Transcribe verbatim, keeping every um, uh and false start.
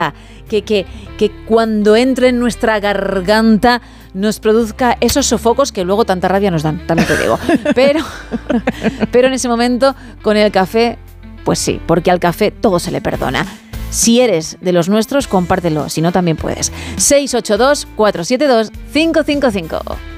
Que, que, que cuando entre en nuestra garganta nos produzca esos sofocos que luego tanta rabia nos dan, también te digo. Pero, pero en ese momento, con el café, pues sí, porque al café todo se le perdona. Si eres de los nuestros, compártelo, si no también puedes. seis ocho dos, cuatro siete dos, cinco cinco cinco.